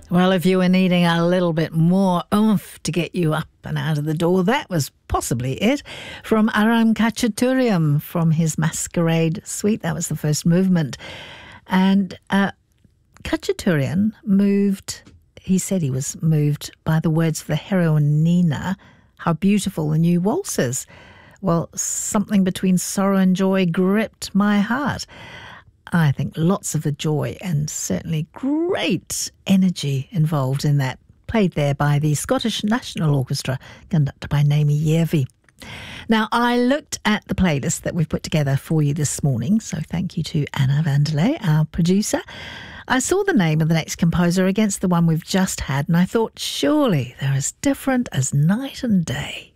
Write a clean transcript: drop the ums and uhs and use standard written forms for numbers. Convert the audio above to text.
Well, if you were needing a little bit more oomph to get you up and out of the door, that was possibly it. From Aram Khachaturian, from his Masquerade Suite. That was the first movement. And Khachaturian he said he was moved by the words of the heroine Nina, how beautiful the new waltz is. Well, something between sorrow and joy gripped my heart. I think lots of the joy and certainly great energy involved in that, played there by the Scottish National Orchestra, conducted by Naomi Yervi. Now, I looked at the playlist that we've put together for you this morning, so thank you to Anna Vanderlei, our producer. I saw the name of the next composer against the one we've just had, and I thought, surely they're as different as night and day.